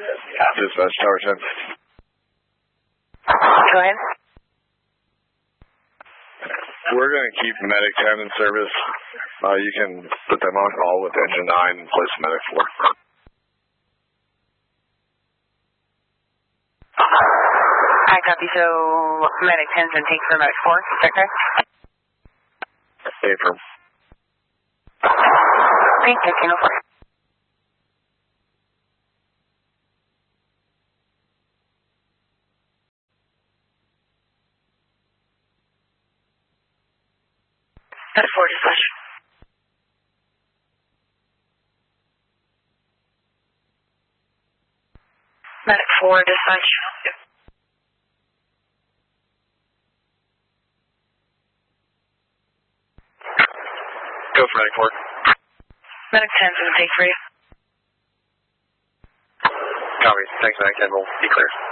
Dispatch Tower 10. Go ahead. We're going to keep Medic 10 in service. You can put them on call with Engine 9 and place Medic 4. I copy. So Medic 10's been taken for Medic 4. Is that correct? Affirm. Okay, 1304. Medic 4 dispatch. Medic 4 dispatch. Go for Medic 4. Medic 10's going to take 3. Copy. Thanks, Medic 10. We'll be clear.